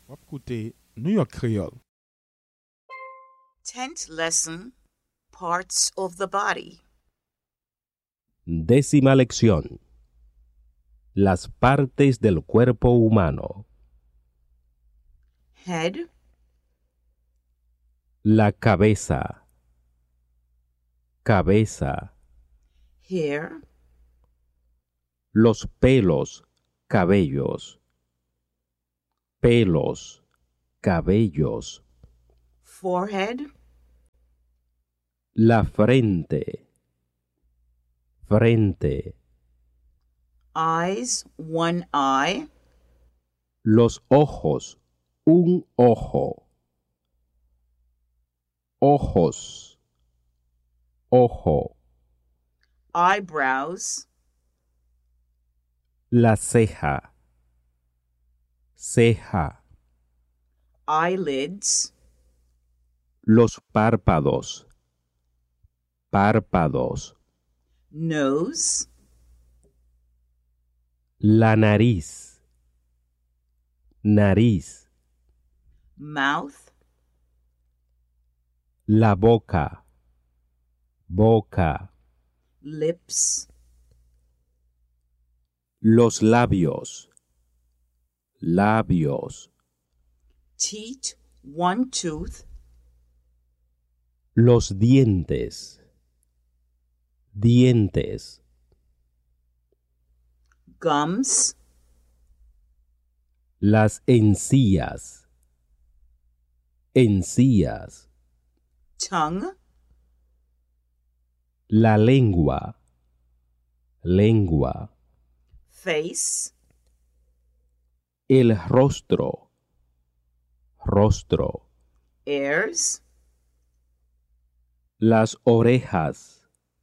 Wap koute New York Creole. 10th lesson, Parts of the Body. 10ª lección. Las partes del cuerpo humano. Head, La cabeza. Cabeza. hair, Los pelos, cabellos. Pelos, cabellos. forehead, La frente. Frente. eyes, one eye, Los ojos, un ojo. Ojos. Ojo. eyebrows, La ceja. Ceja. eyelids, Los párpados. Párpados. nose, La nariz. Nariz. mouth, La boca. Boca. lips, Los labios. Labios. teeth, one tooth, Los dientes. Dientes. gums, Las encías. Encías. tongue, La lengua. Lengua. face, El rostro. Rostro. ears, Las orejas.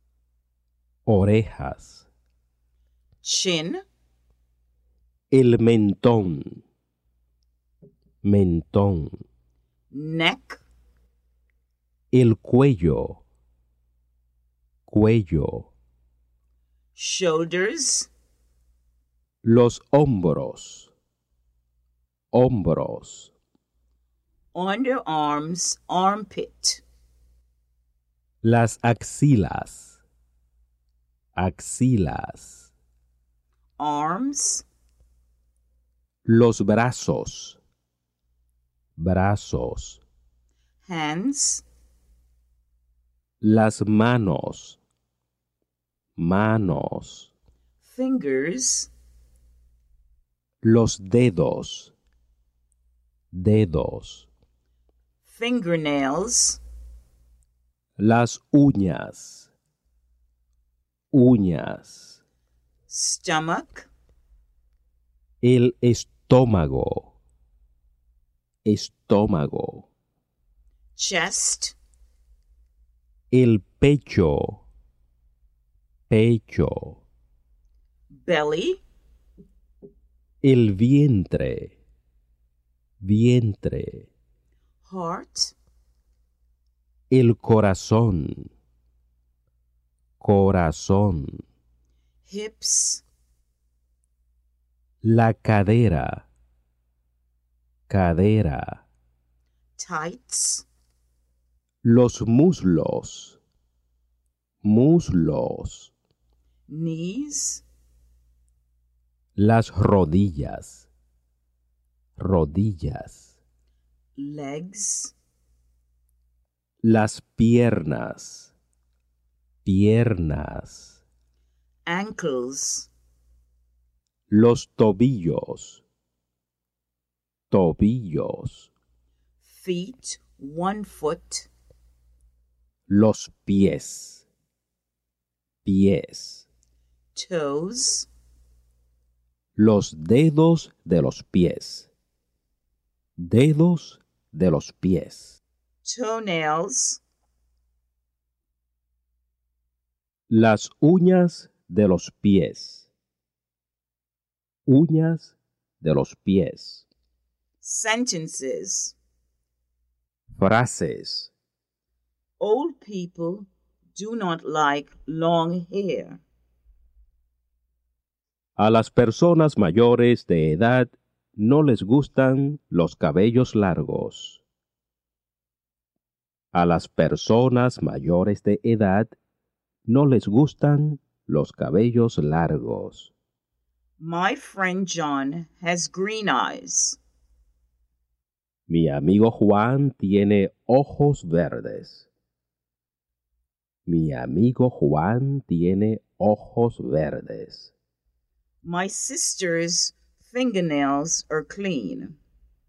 Orejas. chin, El mentón. Mentón. neck, El cuello. Cuello. shoulders, Los hombros. Hombros. underarms, armpit, Las axilas. Axilas. arms, Los brazos. Brazos. hands, Las manos. Manos. fingers, Los dedos. Dedos. fingernails, Las uñas. Uñas. stomach, El estómago. Estómago. chest, El pecho. Pecho. belly, El vientre. Vientre. heart, El corazón. Corazón. hips, La cadera. Cadera. tights, Los muslos. Muslos. knees, Las rodillas. Rodillas. legs, Las piernas. Piernas. ankles, Los tobillos. Tobillos. feet, one foot, Los pies. Pies. toes, Los dedos de los pies. Dedos de los pies. toenails, Las uñas de los pies. Uñas de los pies. sentences. Frases. Old people do not like long hair. A las personas mayores de edad no les gustan los cabellos largos. A las personas mayores de edad no les gustan los cabellos largos. My friend John has green eyes. Mi amigo Juan tiene ojos verdes. Mi amigo Juan tiene ojos verdes. My sister's fingernails are clean.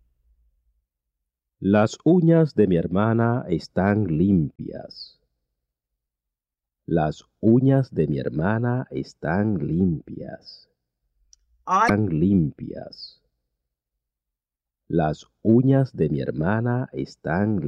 Las uñas de mi hermana están limpias. Las uñas de mi hermana están limpias. Están limpias. Las uñas de mi hermana están